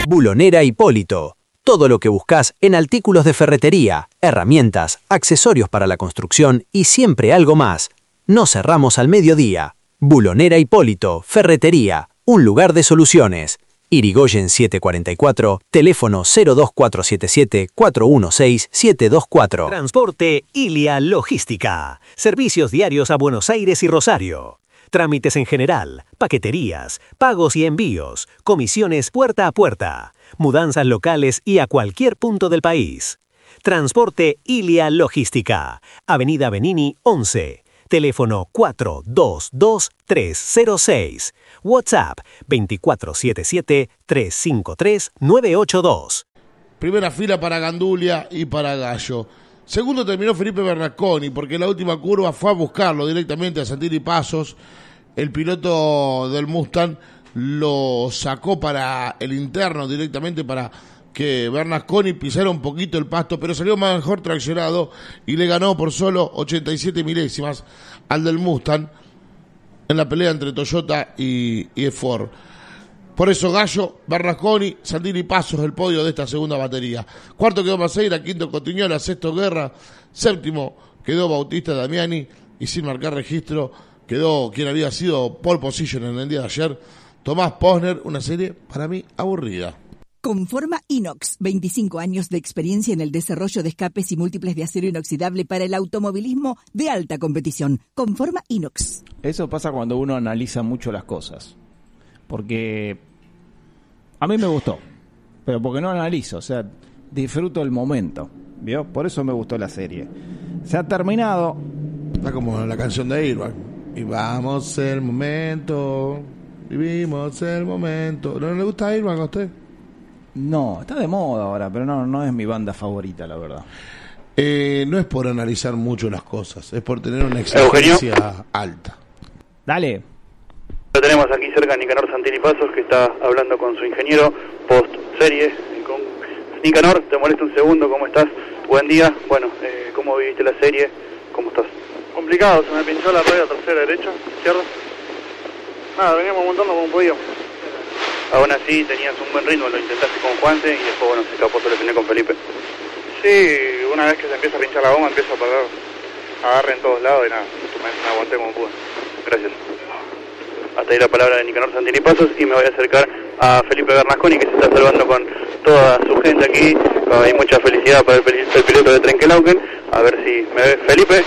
Bulonera Hipólito. Todo lo que buscas en artículos de ferretería, herramientas, accesorios para la construcción y siempre algo más. No cerramos al mediodía. Bulonera Hipólito, Ferretería, un lugar de soluciones. Irigoyen 744, teléfono 02477-416-724. Transporte Ilia Logística. Servicios diarios a Buenos Aires y Rosario. Trámites en general, paqueterías, pagos y envíos, comisiones puerta a puerta, mudanzas locales y a cualquier punto del país. Transporte Ilia Logística. Avenida Benini 11. Teléfono 422306. WhatsApp 2477-353-982. Primera fila para Gandulia y para Gallo. Segundo terminó Felipe Bernasconi, porque la última curva fue a buscarlo directamente a Santini Pasos. El piloto del Mustang lo sacó para el interno directamente para que Bernasconi pisara un poquito el pasto, pero salió mejor traccionado y le ganó por solo 87 milésimas al del Mustang en la pelea entre Toyota y Ford. Por eso Gallo, Bernasconi, Santini Pasos, el podio de esta segunda batería. Cuarto quedó Maceira, quinto Cotiñola, sexto Guerra, séptimo quedó Bautista Damiani y sin marcar registro quedó quien había sido pole position en el día de ayer, Tomás Posner, una serie para mí aburrida. Conforma Inox, 25 años de experiencia en el desarrollo de escapes y múltiples de acero inoxidable para el automovilismo de alta competición. Conforma Inox. Eso pasa cuando uno analiza mucho las cosas. Porque a mí me gustó, pero porque no analizo, o sea, disfruto el momento, ¿vio? Por eso me gustó la serie. Se ha terminado. Está como la canción de Irving. Y vamos el momento, vivimos el momento. ¿No le gusta Irving a usted? No, está de moda ahora, pero no es mi banda favorita, la verdad. No es por analizar mucho las cosas, es por tener una exigencia alta. Dale. Lo tenemos aquí cerca de Nicanor Santini Pasos, que está hablando con su ingeniero post serie. Nicanor, te molesto un segundo, ¿cómo estás? Buen día. Bueno, ¿cómo viviste la serie? ¿Cómo estás? Complicado, se me pinchó la rueda tercera, derecha, izquierda. Nada, veníamos montando como un pollo. Aún así tenías un buen ritmo, lo intentaste con Juanse y después, bueno, se escapó solo el final con Felipe. Sí, una vez que se empieza a pinchar la goma, empieza a perder agarre en todos lados y nada, me aguanté como pude. Gracias. Hasta ahí la palabra de Nicanor Santini Pasos y me voy a acercar a Felipe Bernasconi, que se está salvando con toda su gente aquí. Hay mucha felicidad para el piloto de Trenkelauken. A ver si me ve Felipe,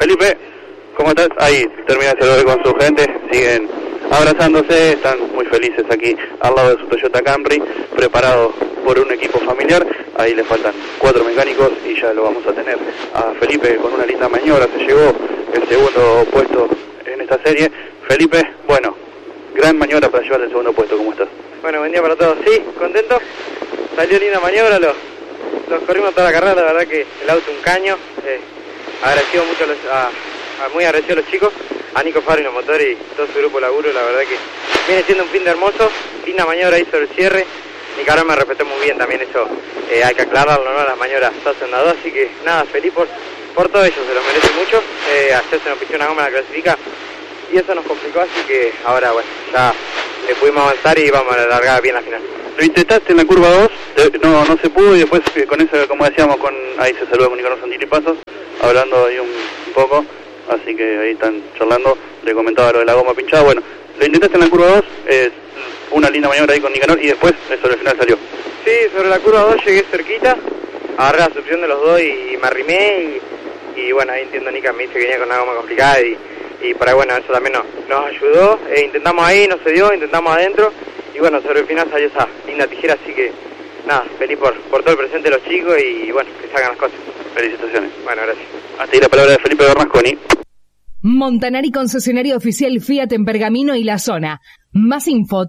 ¿cómo estás? Ahí termina de saludar con su gente, siguen abrazándose, están muy felices aquí al lado de su Toyota Camry, preparado por un equipo familiar. Ahí le faltan 4 mecánicos y ya lo vamos a tener a Felipe con una linda maniobra. Se llevó el segundo puesto en esta serie. Felipe, bueno, gran maniobra para llevar el segundo puesto. ¿Cómo estás? Bueno, buen día para todos. Sí, contento. Salió linda maniobra, los corrimos toda la carrera. La verdad que el auto un caño. Agradecido mucho muy agradecido a los chicos, a Nico Faro y los motores y todo su grupo de laburo. La verdad que viene siendo un fin de hermoso. Linda maniobra ahí sobre el cierre. Nicaragua me respetó muy bien también, eso hay que aclararlo, ¿no? Las maniobras se hacen a dos, así que nada, feliz por todo ello, se lo merece mucho. Ayer se nos pichó una goma en la clasifica y eso nos complicó, así que ahora, bueno, ya pudimos avanzar y vamos a largar bien la final. Lo intentaste en la curva 2, no se pudo, y después con eso, como decíamos, ahí se saluda con Nicanor Santini Pasos, hablando ahí un poco, así que ahí están charlando, le comentaba lo de la goma pinchada. Bueno, lo intentaste en la curva 2, una linda maniobra ahí con Nicanor y después sobre el final salió. Sí, sobre la curva 2 llegué cerquita, agarré la succión de los dos y me arrimé y bueno, ahí entiendo Nica me dice que venía con una goma complicada y para bueno, eso también nos ayudó. Intentamos ahí, no se dio, intentamos adentro y bueno, sobre el final salió esa linda tijera, así que nada, feliz por todo el presente de los chicos y bueno, que salgan las cosas. Felicitaciones. Bueno, gracias. Hasta ahí la palabra de Felipe Bernasconi. Montanari, concesionario oficial Fiat en Pergamino y la zona. Más info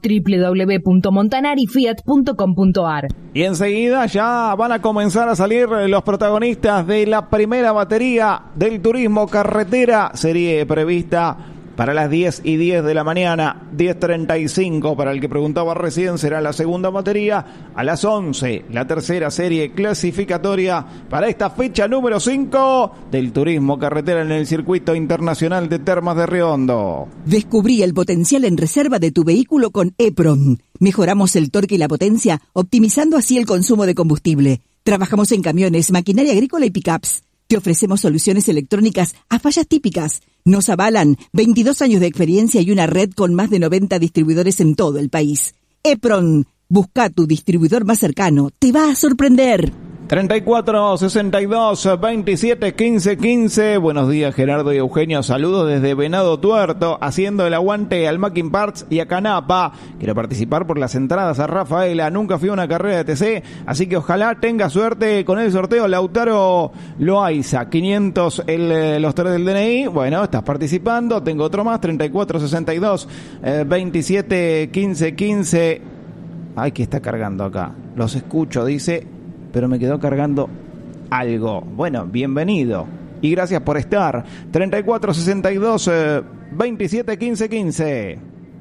www.montanarifiat.com.ar. Y enseguida ya van a comenzar a salir los protagonistas de la primera batería del turismo carretera, serie prevista para las 10:10 de la mañana, 10:35 para el que preguntaba recién será la segunda batería, a las 11 la tercera serie clasificatoria para esta fecha número 5 del turismo carretera en el circuito internacional de Termas de Riondo. Descubrí el potencial en reserva de tu vehículo con EPRON. Mejoramos el torque y la potencia, optimizando así el consumo de combustible. Trabajamos en camiones, maquinaria agrícola y pickups. Te ofrecemos soluciones electrónicas a fallas típicas. Nos avalan 22 años de experiencia y una red con más de 90 distribuidores en todo el país. EPRON, busca tu distribuidor más cercano. Te va a sorprender. 34 62 27 15 15. Buenos días, Gerardo y Eugenio. Saludos desde Venado Tuerto, haciendo el aguante al Mackin Parts y a Canapa. Quiero participar por las entradas a Rafaela. Nunca fui a una carrera de TC, así que ojalá tenga suerte con el sorteo. Lautaro Loaiza, 500 los 3 del DNI. Bueno, estás participando. Tengo otro más, 34 62 27 15 15. Ay, que está cargando acá. Los escucho, dice, pero me quedó cargando algo. Bueno, bienvenido y gracias por estar. 34 62 27 15 15.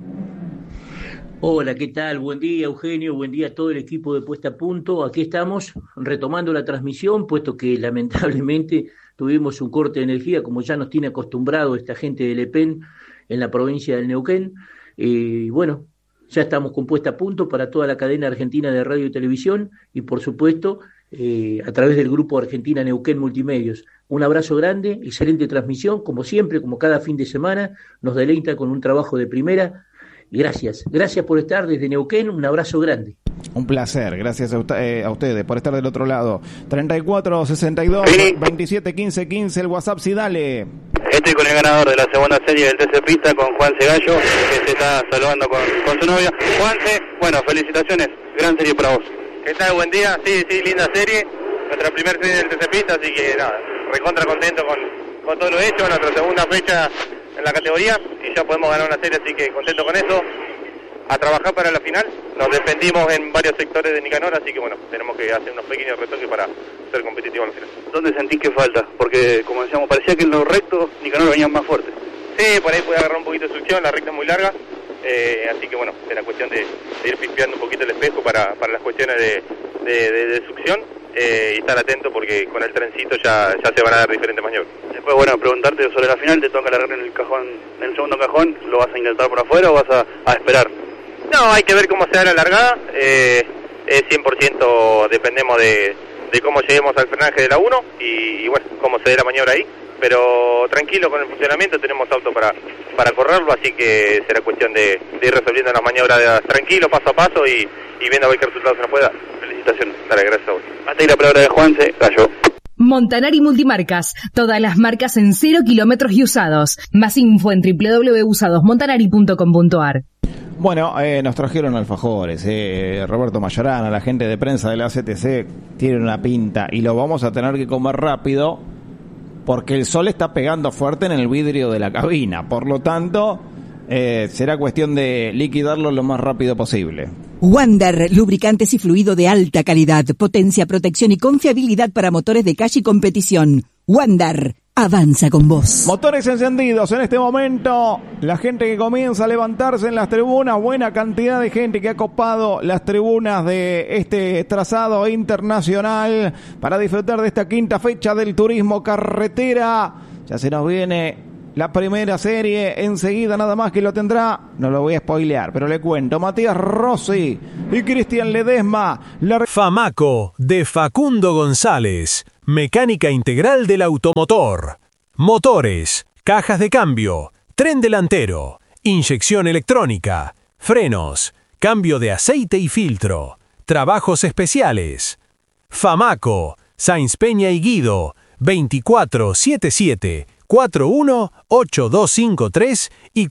Hola, ¿qué tal? Buen día, Eugenio, buen día a todo el equipo de Puesta a Punto. Aquí estamos retomando la transmisión, puesto que lamentablemente tuvimos un corte de energía, como ya nos tiene acostumbrado esta gente del EPEN en la provincia del Neuquén. Bueno, ya estamos con Puesta a Punto para toda la cadena argentina de radio y televisión y, por supuesto, a través del grupo Argentina Neuquén Multimedios. Un abrazo grande, excelente transmisión, como siempre, como cada fin de semana, nos deleita con un trabajo de primera. Y gracias por estar desde Neuquén, un abrazo grande. Un placer, gracias a ustedes por estar del otro lado. 34 62 27 15 15, el WhatsApp, sí, dale. Estoy con el ganador de la segunda serie del TC Pista, con Juanse Gallo, que se está saludando con su novia. Juanse, bueno, felicitaciones, gran serie para vos. ¿Qué tal? Buen día. Sí, linda serie. Nuestra primera serie del TC Pista, así que nada, recontra contento con todo lo hecho. Nuestra segunda fecha en la categoría y ya podemos ganar una serie, así que contento con eso. A trabajar para la final. Nos defendimos en varios sectores de Nicanor, así que bueno, tenemos que hacer unos pequeños retoques para ser competitivos en la final. ¿Dónde sentís que falta? Porque, como decíamos, parecía que en los rectos Nicanor venían más fuertes. Sí, por ahí puede agarrar un poquito de succión, la recta es muy larga, así que bueno, será cuestión de ir pispeando un poquito el espejo para las cuestiones de succión y estar atento porque con el trencito ya se van a dar diferentes maniobras. Después, bueno, preguntarte sobre la final, te toca largar en el cajón, en el segundo cajón, ¿lo vas a intentar por afuera o vas a esperar? No, hay que ver cómo se da la largada, es 100% dependemos de cómo lleguemos al frenaje de la 1 y bueno, cómo se dé la maniobra ahí, pero tranquilo con el funcionamiento, tenemos auto para correrlo, así que será cuestión de ir resolviendo las maniobras tranquilo, paso a paso y viendo a ver qué resultados se nos puede dar. Felicitaciones, dale, gracias a vos. Hasta ahí la palabra de Juanse Gallo. Montanari Multimarcas, todas las marcas en 0 kilómetros y usados. Más info en www.usadosmontanari.com.ar. Bueno, nos trajeron alfajores, Roberto Mayorana, la gente de prensa de la CTC tiene una pinta y lo vamos a tener que comer rápido porque el sol está pegando fuerte en el vidrio de la cabina, por lo tanto será cuestión de liquidarlo lo más rápido posible. Wander, lubricantes y fluido de alta calidad, potencia, protección y confiabilidad para motores de calle y competición. Wander, avanza con vos. Motores encendidos en este momento. La gente que comienza a levantarse en las tribunas. Buena cantidad de gente que ha copado las tribunas de este trazado internacional para disfrutar de esta quinta fecha del turismo carretera. Ya se nos viene la primera serie, enseguida nada más que lo tendrá, no lo voy a spoilear, pero le cuento, Matías Rossi y Cristian Ledesma. Famaco, de Facundo González, mecánica integral del automotor, motores, cajas de cambio, tren delantero, inyección electrónica, frenos, cambio de aceite y filtro, trabajos especiales. Famaco, Sáenz Peña y Guido, 2477 418253 y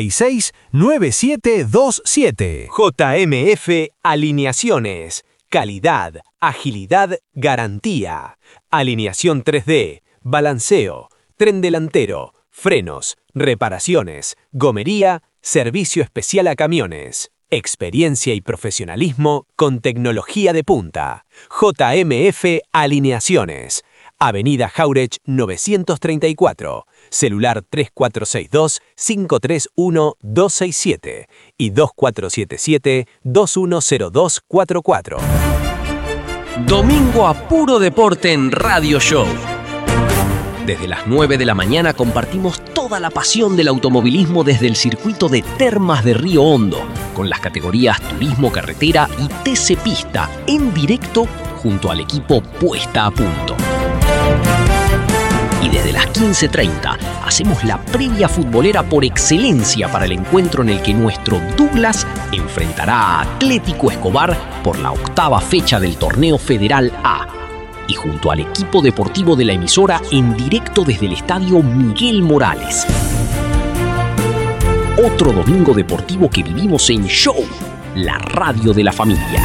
469727. JMF Alineaciones. Calidad, agilidad, garantía. Alineación 3D, balanceo, tren delantero, frenos, reparaciones, gomería, servicio especial a camiones. Experiencia y profesionalismo con tecnología de punta. JMF Alineaciones. Avenida Jauretsch 934, celular 3462-531-267 y 2477-210244. Domingo a puro deporte en Radio Show. Desde las 9 de la mañana compartimos toda la pasión del automovilismo desde el circuito de Termas de Río Hondo, con las categorías Turismo Carretera y TC Pista, en directo junto al equipo Puesta a Punto. Y desde las 15:30 hacemos la previa futbolera por excelencia para el encuentro en el que nuestro Douglas enfrentará a Atlético Escobar por la 8ª fecha del Torneo Federal A. Y junto al equipo deportivo de la emisora en directo desde el Estadio Miguel Morales. Otro domingo deportivo que vivimos en Show, la radio de la familia.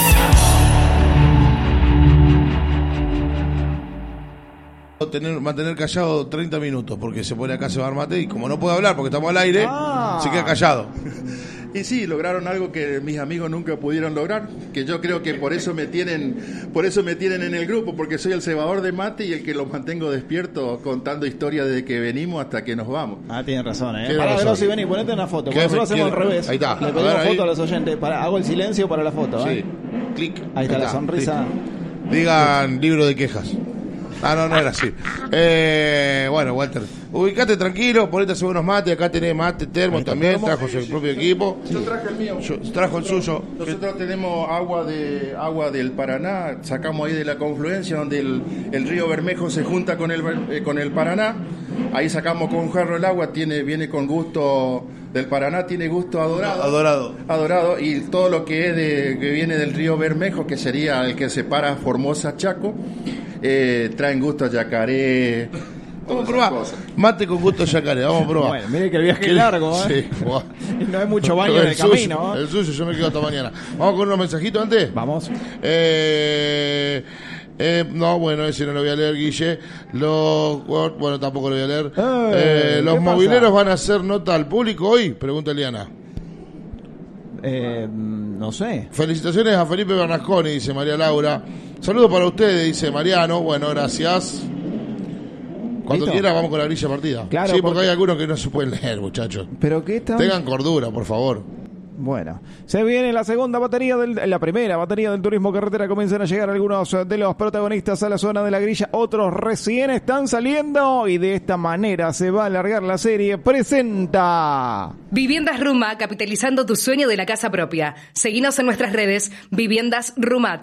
Mantener callado 30 minutos porque se pone acá a cebar mate y como no puede hablar porque estamos al aire, se queda callado. Y sí, lograron algo que mis amigos nunca pudieron lograr, que yo creo que por eso me tienen en el grupo, porque soy el cebador de mate y el que los mantengo despiertos contando historias desde que venimos hasta que nos vamos. Tienen razón, Pará, si vení, ponete una foto. Nosotros hacemos al revés. Ahí está. Le pedimos foto a los oyentes. Hago el silencio para la foto. Sí. Clic. Ahí está la sonrisa. Clic. Digan libro de quejas. No era así. Bueno, Walter, ubicate tranquilo, ponete a hacer unos mates. Acá tenés mate, termo también. Trajo su propio equipo. Yo traje el mío. Trajo el suyo. Nosotros tenemos agua del Paraná. Sacamos ahí de la confluencia donde el río Bermejo se junta con el Paraná. Ahí sacamos con un jarro el agua. Viene con gusto del Paraná, tiene gusto adorado. Y todo lo que es que viene del río Bermejo, que sería el que separa Formosa Chaco, traen gusto a yacaré. Vamos a probar. Mate con gusto a yacaré, vamos a probar. Bueno, mire que el viaje es largo, Sí, y no hay mucho baño en el camino. El suyo, yo me quedo hasta mañana. Vamos con unos mensajitos antes. Vamos. No, bueno, ese no lo voy a leer, Guille. Bueno, tampoco lo voy a leer. ¿Los mobileros van a hacer nota al público hoy? Pregunta Eliana. No sé. Felicitaciones a Felipe Bernasconi, dice María Laura. Saludos para ustedes, dice Mariano. Bueno, gracias. Cuando quiera vamos con la grilla partida. Claro, sí, porque hay algunos que no se pueden leer, muchachos. ¿Pero qué tal? Tengan cordura, por favor. Bueno, se viene la primera batería del turismo carretera. Comienzan a llegar algunos de los protagonistas a la zona de la grilla. Otros recién están saliendo y de esta manera se va a alargar la serie. Presenta Viviendas Ruma, capitalizando tu sueño de la casa propia. Seguinos en nuestras redes. Viviendas Ruma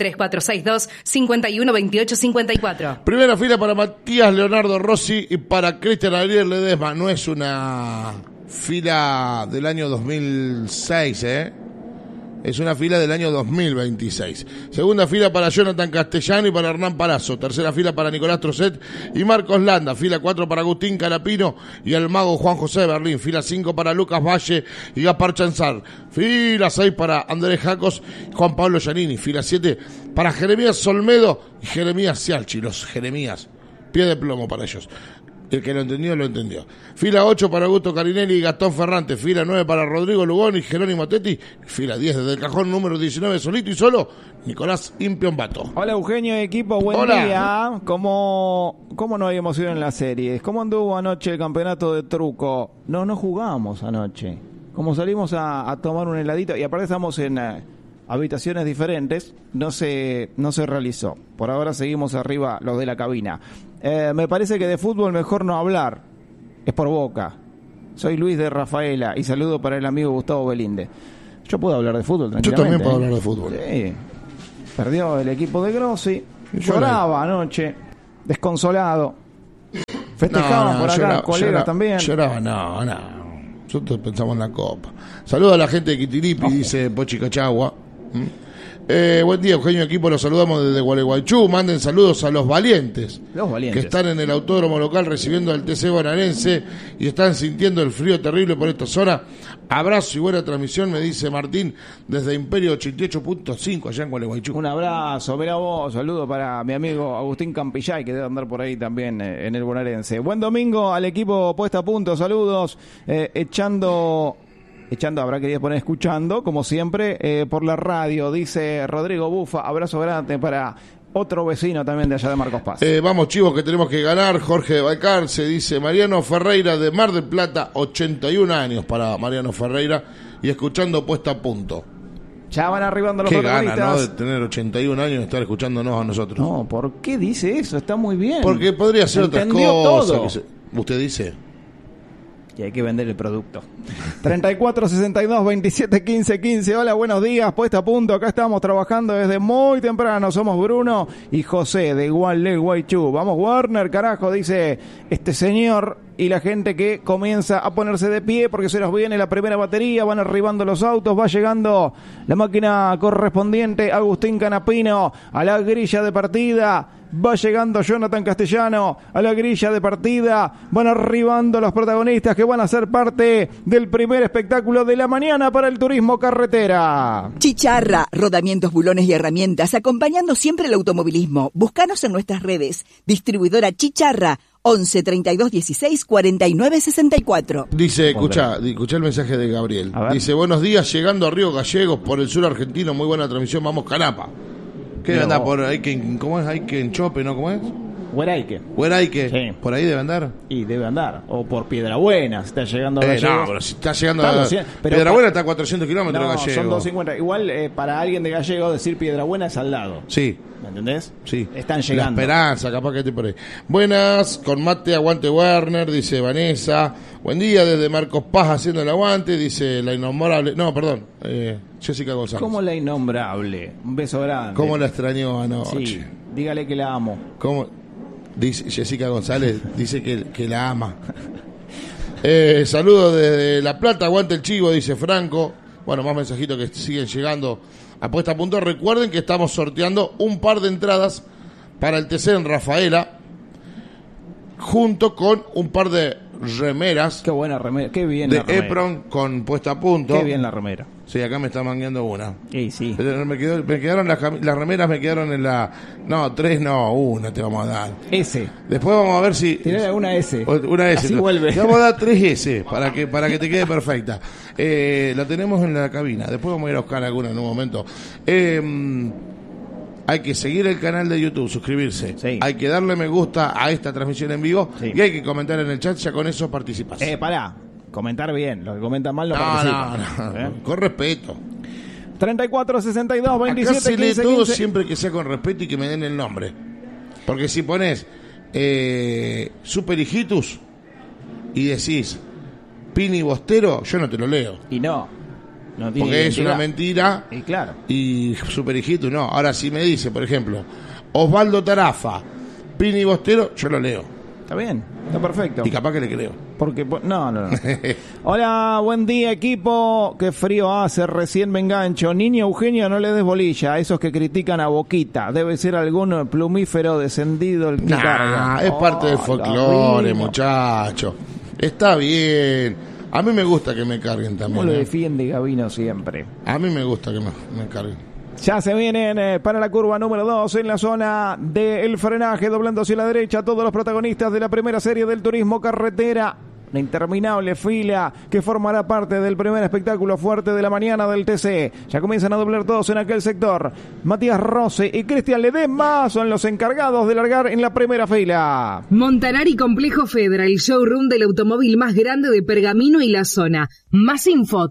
3462-512854. Primera fila para Matías Leonardo Rossi y para Cristian Ariel Ledesma. No es una fila del año 2006, es una fila del año 2026. Segunda fila para Jonathan Castellano y para Hernán Palazzo. Tercera fila para Nicolás Trocet y Marcos Landa. Fila 4 para Agustín Carapino y el mago Juan José Berlín. Fila 5 para Lucas Valle y Gaspar Chanzar. Fila 6 para Andrés Jacos y Juan Pablo Giannini. Fila 7 para Jeremías Solmedo y Jeremías Cialchi. Los Jeremías, pie de plomo para ellos. El que lo entendió, lo entendió. Fila 8 para Augusto Carinelli y Gastón Ferrante. Fila 9 para Rodrigo Lugón y Jerónimo Tetti. Fila 10 desde el cajón número 19, solito y solo, Nicolás Impiombato. Hola Eugenio, equipo, buen día. ¿Cómo no hay emoción en la serie? ¿Cómo anduvo anoche el campeonato de truco? No jugamos anoche. Como salimos a tomar un heladito y aparte estamos en habitaciones diferentes, no se realizó. Por ahora seguimos arriba los de la cabina. Me parece que de fútbol mejor no hablar. Es por Boca. Soy Luis de Rafaela y saludo para el amigo Gustavo Belinde. Yo puedo hablar de fútbol tranquilamente. Yo también puedo hablar de fútbol. Sí. Perdió el equipo de Grossi. Lloraba anoche, desconsolado. Festejaban por acá, colegas también. Lloraba, no. Nosotros pensamos en la Copa. Saludos a la gente de Quitiripi, dice Pochi Cachagua. Buen día, Eugenio, equipo, los saludamos desde Gualeguaychú. Manden saludos a los valientes que están en el autódromo local recibiendo al TC bonaerense y están sintiendo el frío terrible por esta zona. Abrazo y buena transmisión, me dice Martín desde Imperio 88.5 allá en Gualeguaychú. Un abrazo, ver a vos, saludo para mi amigo Agustín Campillay, que debe andar por ahí también en el bonaerense. Buen domingo al equipo Puesta a Punto, saludos, echando, habrá querido poner escuchando, como siempre, por la radio, dice Rodrigo Bufa. Abrazo grande para otro vecino también de allá de Marcos Paz. Vamos, chivos, que tenemos que ganar. Jorge de Balcarce dice Mariano Ferreira de Mar del Plata, 81 años para Mariano Ferreira, y escuchando Puesta a Punto. Ya van arribando los Qué protagonistas. gana, ¿no? De tener 81 años y estar escuchándonos a nosotros. No, ¿por qué dice eso? Está muy bien. Porque podría ser otras Entendió cosas. todo. Usted dice. Y hay que vender el producto. 34 62 27 15 15. Hola, buenos días. Puesta a punto. Acá estamos trabajando desde muy temprano. Somos Bruno y José de Gualeguaychú. Vamos, Warner, carajo, dice este señor. Y la gente que comienza a ponerse de pie porque se nos viene la primera batería. Van arribando los autos. Va llegando la máquina correspondiente. Agustín Canapino a la grilla de partida. Va llegando Jonathan Castellano a la grilla de partida. Van arribando los protagonistas que van a ser parte del primer espectáculo de la mañana para el turismo carretera. Chicharra, rodamientos, bulones y herramientas, acompañando siempre el automovilismo. Búscanos en nuestras redes. Distribuidora Chicharra, 11 32 16 49 64. Dice, escucha el mensaje de Gabriel. Dice, buenos días, llegando a Río Gallegos por el sur argentino. Muy buena transmisión, vamos Canapa. ¿Qué debe andar por ahí? ¿Cómo es? Hay que en Chope, ¿no? ¿Cómo es? Hueraique. Sí. ¿Por ahí debe andar? Y debe andar. O por Piedrabuena, si está llegando a Gallegos. No, pero si está llegando a Piedrabuena está a 400 kilómetros de Gallegos. Son 250. Igual para alguien de Gallegos decir Piedrabuena es al lado. Sí. ¿Me entendés? Sí. Están llegando. La Esperanza, capaz que esté por ahí. Buenas, con mate, aguante Werner, dice Vanessa. Buen día desde Marcos Paz haciendo el aguante, dice la innombrable. No, perdón, Jessica González. ¿Cómo la innombrable? Un beso grande. ¿Cómo la extrañó anoche? Sí, dígale que la amo. ¿Cómo? Dice Jessica González, dice que la ama. Saludos desde La Plata, aguante el chivo, dice Franco. Bueno, más mensajitos que siguen llegando a Puesta a Punto. Recuerden que estamos sorteando un par de entradas para el TC en Rafaela, junto con un par de remeras. Qué buena remera, qué bien de la remera. Epron con Puesta a Punto. Qué bien la remera. Sí, acá me está mangueando una. Sí. Me quedaron las remeras, me quedaron en la... No, 3 no, una te vamos a dar. S. Después vamos a ver si... Tiene una S. Una S. Así vuelve. Te vamos a dar 3 S para que te quede perfecta. La tenemos en la cabina. Después vamos a ir a buscar alguna en un momento. Hay que seguir el canal de YouTube, suscribirse. Sí. Hay que darle me gusta a esta transmisión en vivo. Sí. Y hay que comentar en el chat, ya con eso participas. Pará. Comentar bien, los que comentan mal no participan. No. Con respeto. 34 62 27 Acá se 15, lee todo 15. siempre que sea con respeto y que me den el nombre. Porque si pones Super Hijitus y decís Pini Bostero, yo no te lo leo. Y no tiene porque identidad. es una mentira. Y claro. Y Super Hijitus no. Ahora si me dice, por ejemplo, Osvaldo Tarafa, Pini Bostero, yo lo leo. Está bien, está perfecto. Y capaz que le creo. Porque no. Hola, buen día equipo. Qué frío hace, recién me engancho. Niña Eugenia, no le des bolilla a esos que critican a Boquita. Debe ser algún plumífero descendido el que carga. Es parte del folclore, muchacho. Está bien. A mí me gusta que me carguen también. ¿Cómo lo defiende Gabino siempre? A mí me gusta que me carguen. Ya se vienen para la curva número 2 en la zona del frenaje, doblando hacia la derecha todos los protagonistas de la primera serie del turismo carretera. Una interminable fila que formará parte del primer espectáculo fuerte de la mañana del TC. Ya comienzan a doblar todos en aquel sector. Matías Rossi y Cristian Ledesma son los encargados de largar en la primera fila. Montanari Complejo Fedra, el showroom del automóvil más grande de Pergamino y la zona. Más info,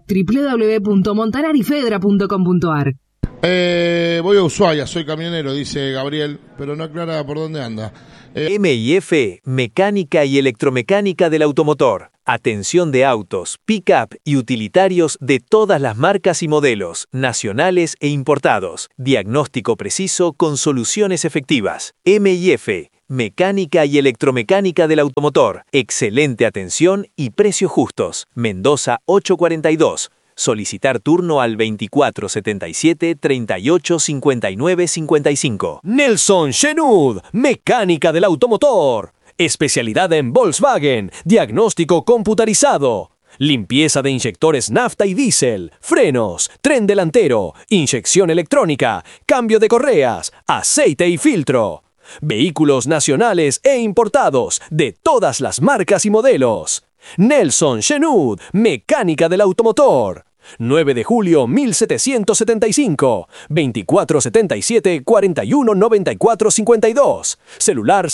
www.montanarifedra.com.ar. Voy a Ushuaia, soy camionero, dice Gabriel, pero no aclara por dónde anda. M&F, mecánica y electromecánica del automotor. Atención de autos, pick-up y utilitarios de todas las marcas y modelos, nacionales e importados. Diagnóstico preciso con soluciones efectivas. M&F, mecánica y electromecánica del automotor. Excelente atención y precios justos. Mendoza 842. Solicitar turno al 2477 38 59 55. Nelson Shenud, mecánica del automotor. Especialidad en Volkswagen, diagnóstico computarizado. Limpieza de inyectores nafta y diésel, frenos, tren delantero, inyección electrónica, cambio de correas, aceite y filtro. Vehículos nacionales e importados de todas las marcas y modelos. Nelson Shenud, mecánica del automotor. 9 de julio 1775, 2477-419452, celular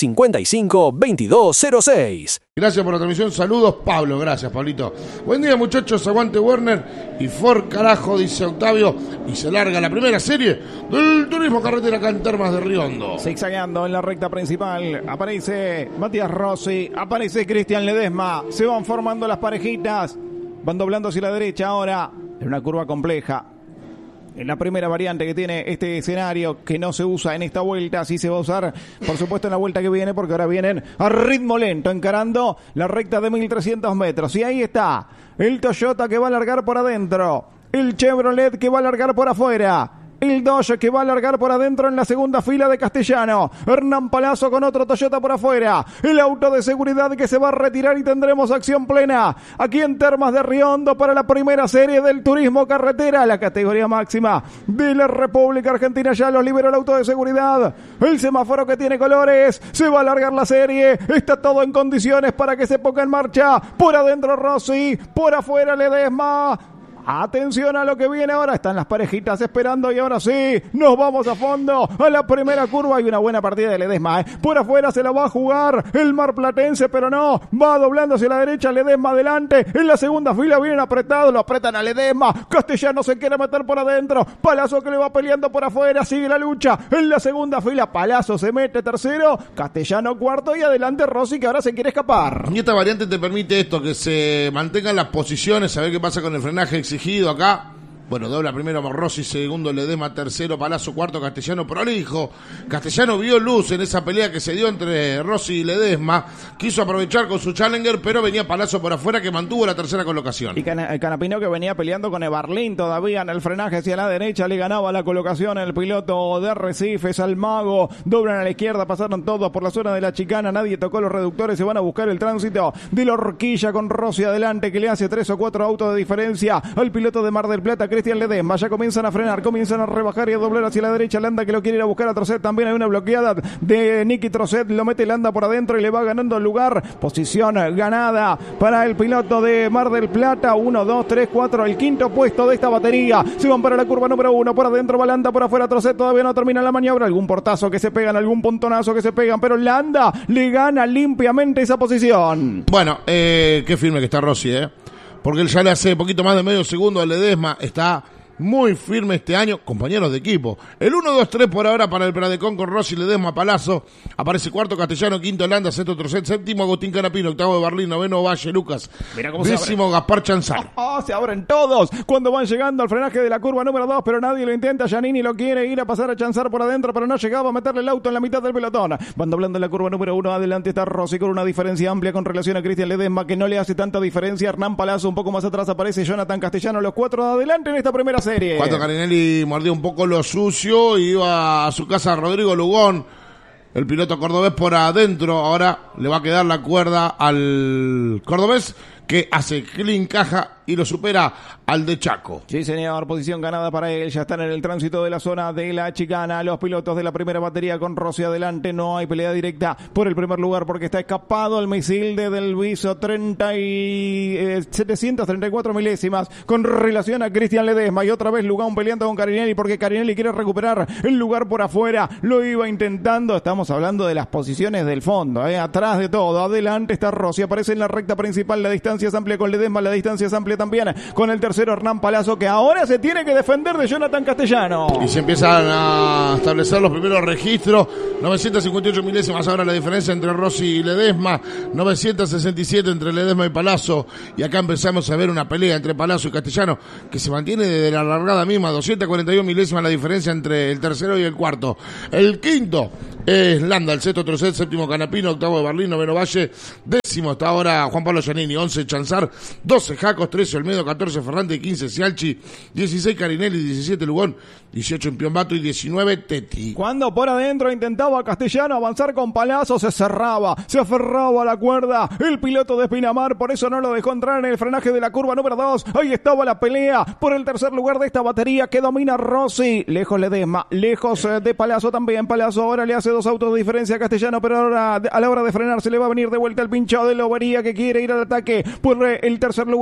55-2206. Gracias por la transmisión, saludos Pablo, gracias Pablito. Buen día muchachos, aguante Werner y Ford carajo, dice Octavio, y se larga la primera serie del turismo carretera acá en Termas de Riondo. Zigzagueando en la recta principal, aparece Matías Rossi, aparece Cristian Ledesma, se van formando las parejitas, van doblando hacia la derecha ahora, en una curva compleja. En la primera variante que tiene este escenario, que no se usa en esta vuelta, sí se va a usar, por supuesto, en la vuelta que viene, porque ahora vienen a ritmo lento, encarando la recta de 1300 metros. Y ahí está, el Toyota que va a largar por adentro, el Chevrolet que va a largar por afuera, el Dodge que va a largar por adentro en la segunda fila de Castellano. Hernán Palazzo con otro Toyota por afuera. El auto de seguridad que se va a retirar y tendremos acción plena aquí en Termas de Riondo para la primera serie del turismo carretera, la categoría máxima de la República Argentina. Ya los liberó el auto de seguridad. El semáforo que tiene colores. Se va a alargar la serie. Está todo en condiciones para que se ponga en marcha. Por adentro Rossi, por afuera Ledesma. Atención a lo que viene ahora, están las parejitas esperando y ahora sí, nos vamos a fondo a la primera curva. Hay una buena partida de Ledesma, por afuera se la va a jugar el marplatense, pero no, va doblando hacia la derecha, Ledesma adelante, en la segunda fila vienen apretados, lo apretan a Ledesma, Castellano se quiere meter por adentro, Palazzo que le va peleando por afuera, sigue la lucha, en la segunda fila Palazzo se mete tercero, Castellano cuarto y adelante Rossi que ahora se quiere escapar. Y esta variante te permite esto, que se mantengan las posiciones, a ver qué pasa con el frenaje exigido acá. Bueno, dobla primero Rossi, segundo Ledesma, tercero Palazzo, cuarto Castellano prolijo. Castellano vio luz en esa pelea que se dio entre Rossi y Ledesma. Quiso aprovechar con su Challenger, pero venía Palazzo por afuera que mantuvo la tercera colocación. Y Canapino que venía peleando con Ebarlín todavía en el frenaje hacia la derecha. Le ganaba la colocación el piloto de Recifes al Mago. Doblan a la izquierda, pasaron todos por la zona de la chicana. Nadie tocó los reductores, se van a buscar el tránsito de la horquilla con Rossi adelante que le hace 3 o 4 autos de diferencia al piloto de Mar del Plata, Cristian Ledesma. Ya comienzan a frenar, comienzan a rebajar y a doblar hacia la derecha. Landa que lo quiere ir a buscar a Trocet. También hay una bloqueada de Nicky Trocet. Lo mete Landa por adentro y le va ganando el lugar. Posición ganada para el piloto de Mar del Plata. 1, 2, 3, 4. El quinto puesto de esta batería. Se van para la curva número 1. Por adentro va Landa, por afuera Trocet. Todavía no termina la maniobra. Algún portazo que se pegan, algún puntonazo que se pegan. Pero Landa le gana limpiamente esa posición. Bueno, qué firme que está Rossi, porque él ya le hace poquito más de medio segundo a Ledesma. Está muy firme este año, compañeros de equipo. El 1-2-3 por ahora para el Pradecon con Rossi, Ledesma, Palazzo. Aparece cuarto Castellano, quinto Landa, sexto Trocet, séptimo Agustín Canapino, octavo de Barlín, noveno Valle Lucas, décimo Gaspar Chanzar. Se abren todos cuando van llegando al frenaje de la curva número 2, pero nadie lo intenta. Giannini lo quiere ir a pasar a Chanzar por adentro, pero no llegaba a meterle el auto en la mitad del pelotón. Van doblando en la curva número 1, adelante está Rossi con una diferencia amplia con relación a Cristian Ledesma, que no le hace tanta diferencia. Hernán Palazzo un poco más atrás, aparece Jonathan Castellano, los 4 de adelante en esta primera serie. Cuando Carinelli mordió un poco lo sucio y iba a su casa Rodrigo Lugón, el piloto cordobés por adentro. Ahora le va a quedar la cuerda al cordobés, que hace clean caja y lo supera al de Chaco. Sí, señor, posición ganada para él. Ya están en el tránsito de la zona de la chicana. Los pilotos de la primera batería con Rossi adelante. No hay pelea directa por el primer lugar porque está escapado el misil de Del Viso. 734 milésimas con relación a Cristian Ledesma. Y otra vez Lugón peleando con Carinelli porque Carinelli quiere recuperar el lugar por afuera. Lo iba intentando. Estamos hablando de las posiciones del fondo. Atrás de todo. Adelante está Rossi. Aparece en la recta principal. La distancia es amplia con Ledesma. La distancia es amplia también con el tercero Hernán Palazzo, que ahora se tiene que defender de Jonathan Castellano. Y se empiezan a establecer los primeros registros. 958 milésimas ahora la diferencia entre Rossi y Ledesma. 967 entre Ledesma y Palazzo. Y acá empezamos a ver una pelea entre Palazzo y Castellano que se mantiene desde la largada misma. 241 milésimas la diferencia entre el tercero y el cuarto. El quinto es Landa, el sexto Trocet, séptimo Canapino, octavo de Barlín, noveno Valle, décimo está ahora Juan Pablo Giannini, 11 Chanzar, 12 Jacos, 13 Olmedo, 14 Ferrante, 15 Cialchi, 16 Carinelli, 17 Lugón, 18 Impiombato y 19 Tetti. Cuando por adentro intentaba Castellano avanzar con Palazzo, se cerraba, se aferraba a la cuerda el piloto de Pinamar, por eso no lo dejó entrar en el frenaje de la curva número 2. Ahí estaba la pelea por el tercer lugar de esta batería que domina Rossi, lejos Ledesma, lejos de Palazzo también. Palazzo ahora le hace 2 autos de diferencia a Castellano, pero ahora a la hora de frenar se le va a venir de vuelta el pincho de Lobería que quiere ir al ataque por el tercer lugar, un lugar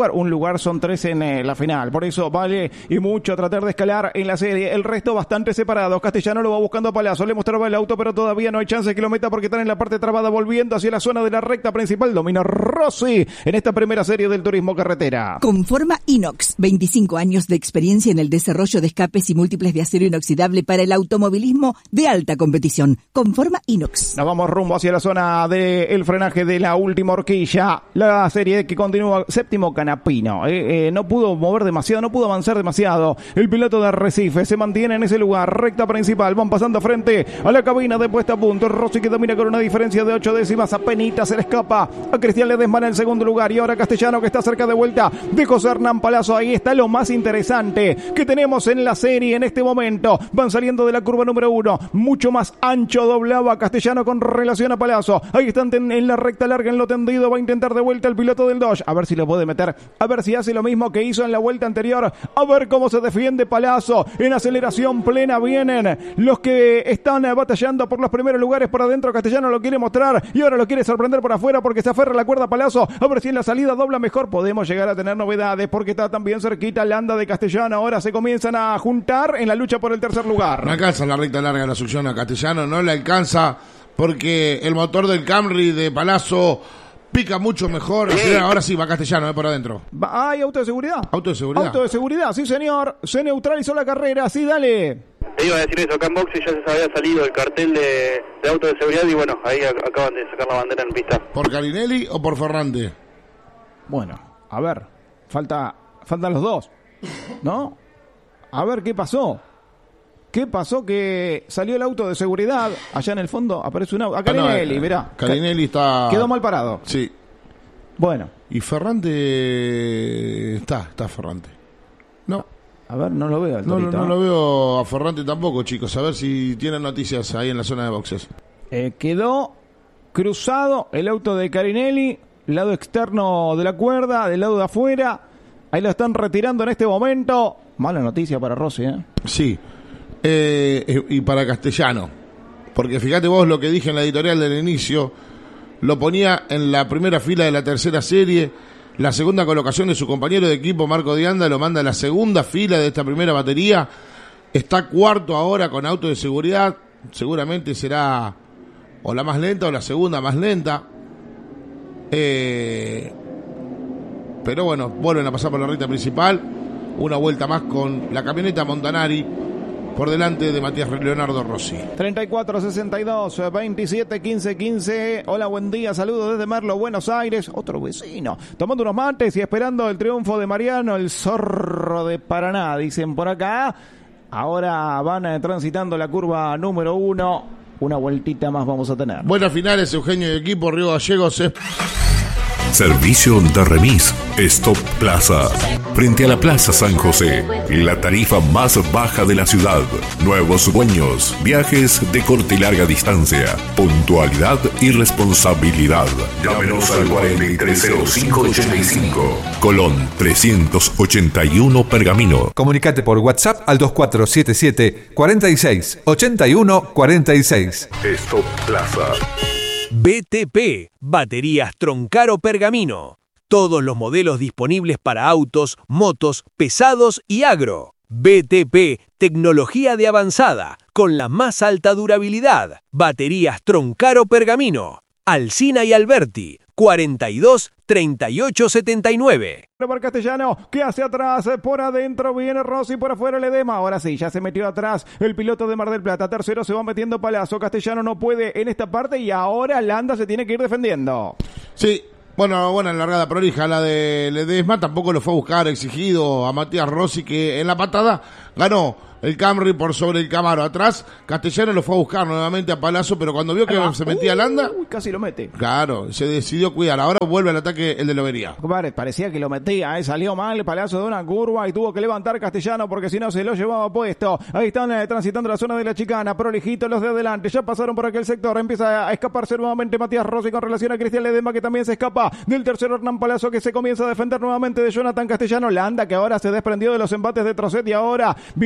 lugar, son 3 en la final. Por eso vale y mucho tratar de escalar en la serie. El resto bastante separado. Castellano lo va buscando a Palazzo. Le mostraba el auto, pero todavía no hay chance que lo meta porque están en la parte trabada, volviendo hacia la zona de la recta principal. Domina Rossi en esta primera serie del turismo carretera. Conforma Inox, 25 años de experiencia en el desarrollo de escapes y múltiples de acero inoxidable para el automovilismo de alta competición. Conforma Inox. Nos vamos rumbo hacia la zona del frenaje de la última horquilla. La serie que continúa, séptimo Canapino. No pudo mover demasiado, no pudo avanzar demasiado. El piloto de Arrecife se mantiene en ese lugar. Recta principal, van pasando frente a la cabina de puesta a punto. Rossi que domina con una diferencia de 8 décimas. Apenita se le escapa a Cristian Ledesma en el segundo lugar. Y ahora Castellano, que está cerca de vuelta de José Hernán Palazzo. Ahí está lo más interesante que tenemos en la serie en este momento. Van saliendo de la curva número 1. Mucho más ancho doblaba Castellano con relación a Palazzo. Ahí están en la recta larga, en lo tendido. Va a intentar de vuelta el piloto del Dodge. A ver si lo puede meter. A ver si hace lo mismo que hizo en la vuelta anterior. A ver cómo se defiende Palazzo. En aceleración plena vienen los que están batallando por los primeros lugares por adentro. Castellano lo quiere mostrar y ahora lo quiere sorprender por afuera porque se aferra la cuerda a Palazzo. A ver si en la salida dobla mejor. Podemos llegar a tener novedades porque está también cerquita Landa de Castellano. Ahora se comienzan a juntar en la lucha por el tercer lugar. No alcanza la recta larga de la succión a Castellano, no le alcanza porque el motor del Camry de Palazzo pica mucho mejor. Ahora sí va Castellano por adentro. ¿Hay auto de seguridad? Auto de seguridad. Auto de seguridad, sí señor. Se neutralizó la carrera, sí, dale. Te iba a decir eso, acá en boxe ya se había salido el cartel de auto de seguridad y bueno, ahí acaban de sacar la bandera en pista. ¿Por Carinelli o por Ferrante? Bueno, a ver, faltan los dos, ¿no? A ver qué pasó. ¿Qué pasó que salió el auto de seguridad? Allá en el fondo aparece un auto. A Carinelli, verá. Carinelli está... Quedó mal parado. Sí. Bueno. Y Ferrante... Está Ferrante. No. A ver, no lo veo. No lo veo a Ferrante tampoco, chicos. A ver si tienen noticias ahí en la zona de boxes. Quedó cruzado el auto de Carinelli, lado externo de la cuerda, del lado de afuera. Ahí lo están retirando en este momento. Mala noticia para Rossi, ¿eh? Sí. Y para Castellano. Porque fíjate vos lo que dije en la editorial del inicio. Lo ponía en la primera fila de la tercera serie. La segunda colocación de su compañero de equipo, Marco Dianda, lo manda a la segunda fila de esta primera batería. Está cuarto ahora con auto de seguridad. Seguramente será o la más lenta o la segunda más lenta. Pero bueno, vuelven a pasar por la recta principal. Una vuelta más con la camioneta Montanari por delante de Matías Leonardo Rossi. 34-62, 27-15-15. Hola, buen día, saludos desde Merlo, Buenos Aires. Otro vecino, tomando unos mates y esperando el triunfo de Mariano, el zorro de Paraná, dicen por acá. Ahora van transitando la curva número 1. Una vueltita más vamos a tener. Buenas finales, Eugenio y equipo. Río Gallegos. Servicio de remis Stop Plaza. Frente a la Plaza San José, la tarifa más baja de la ciudad. Nuevos dueños, viajes de corta y larga distancia, puntualidad y responsabilidad. Llámenos al 430585. Colón 381 Pergamino. Comunicate por WhatsApp al 2477 46 81 46. Stop Plaza. BTP, baterías Troncaro Pergamino. Todos los modelos disponibles para autos, motos, pesados y agro. BTP, tecnología de avanzada, con la más alta durabilidad. Baterías Troncaro Pergamino. Alsina y Alberti, 42 38 79. Por Castellano, que hace atrás, por adentro viene Rossi, por afuera Ledesma. Ahora sí, ya se metió atrás el piloto de Mar del Plata. Tercero se va metiendo Palazzo. Castellano no puede en esta parte y ahora Landa se tiene que ir defendiendo. Sí. Bueno, buena largada prolija la de Ledesma. Tampoco lo fue a buscar exigido a Matías Rossi, que en la patada ganó el Camry por sobre el Camaro. Atrás, Castellano lo fue a buscar nuevamente a Palazzo, pero cuando vio que se metía Landa... casi lo mete. Claro, se decidió cuidar. Ahora vuelve al ataque el de Lobería. Parecía que lo metía, salió mal, Palazzo de una curva y tuvo que levantar Castellano porque si no se lo llevaba puesto. Ahí están transitando la zona de la chicana, prolijito los de adelante, ya pasaron por aquel sector. Empieza a escaparse nuevamente Matías Rossi con relación a Cristian Ledesma, que también se escapa del tercero Hernán Palazzo, que se comienza a defender nuevamente de Jonathan Castellano. Landa, que ahora se desprendió de los embates de Trocet y ahora viene abriendo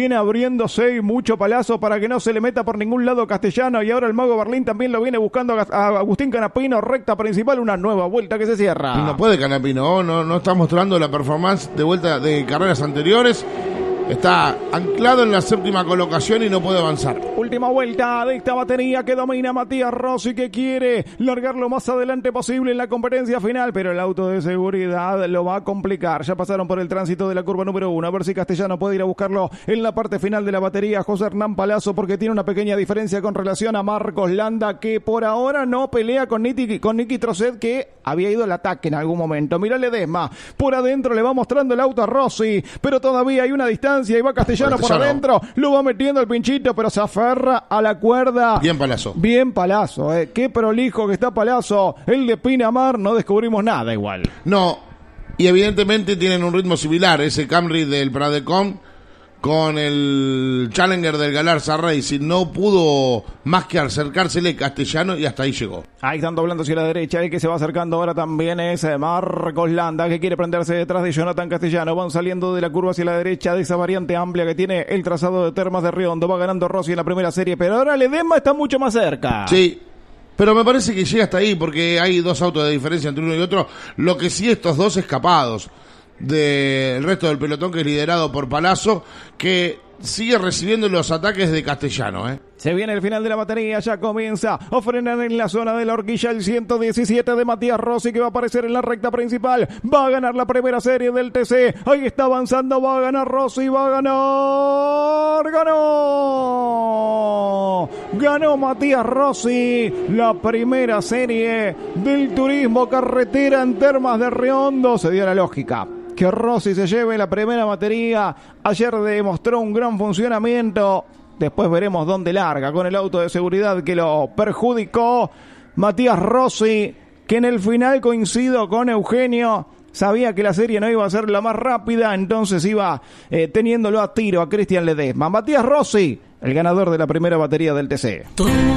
moviéndose y mucho palazo para que no se le meta por ningún lado Castellano, y ahora el Mago Berlín también lo viene buscando a Agustín Canapino, recta principal, una nueva vuelta que se cierra. No puede Canapino, no está mostrando la performance de vuelta de carreras anteriores. Está anclado en la séptima colocación y no puede avanzar. Última vuelta de esta batería que domina Matías Rossi, que quiere largar lo más adelante posible en la competencia final, pero el auto de seguridad lo va a complicar. Ya pasaron por el tránsito de la curva número 1. A ver si Castellano puede ir a buscarlo en la parte final de la batería. José Hernán Palazzo, porque tiene una pequeña diferencia con relación a Marcos Landa, que por ahora no pelea con Niki Trocet, que había ido al ataque en algún momento. Mirá Ledesma, por adentro le va mostrando el auto a Rossi, pero todavía hay una distancia. Y va Castellano por adentro, lo va metiendo el pinchito, pero se aferra a la cuerda. Bien Palazzo. Bien Palazzo, qué prolijo que está Palazzo. El de Pinamar no descubrimos nada igual. No, y evidentemente tienen un ritmo similar, ese Camry del Pradecom con el Challenger del Galarza Racing. No pudo más que acercársele Castellano y hasta ahí llegó. Ahí están doblando hacia la derecha. El que se va acercando ahora también es Marcos Landa, que quiere prenderse detrás de Jonathan Castellano. Van saliendo de la curva hacia la derecha de esa variante amplia que tiene el trazado de Termas de Riondo. Va ganando Rossi en la primera serie, pero ahora Ledesma está mucho más cerca. Sí, pero me parece que llega hasta ahí porque hay 2 autos de diferencia entre uno y otro. Lo que sí, estos 2 escapados del resto del pelotón, que es liderado por Palazzo, que sigue recibiendo los ataques de Castellano. Se viene el final de la batería, ya comienza a frenar en la zona de la horquilla el 117 de Matías Rossi, que va a aparecer en la recta principal. Va a ganar la primera serie del TC. Ahí está avanzando, va a ganar Rossi, va a ganar. Ganó Matías Rossi la primera serie del Turismo Carretera en Termas de Riondo. Se dio la lógica que Rossi se lleve la primera batería. Ayer demostró un gran funcionamiento. Después veremos dónde larga con el auto de seguridad que lo perjudicó. Matías Rossi, que en el final, coincido con Eugenio, sabía que la serie no iba a ser la más rápida, entonces iba teniéndolo a tiro a Cristian Ledesma. Matías Rossi, el ganador de la primera batería del TC.